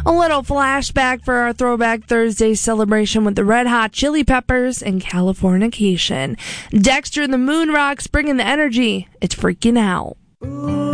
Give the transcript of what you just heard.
A little flashback for our Throwback Thursday celebration with the Red Hot Chili Peppers and Californication. Dexter and the Moon Rocks bringing the energy. It's freaking out. Ooh.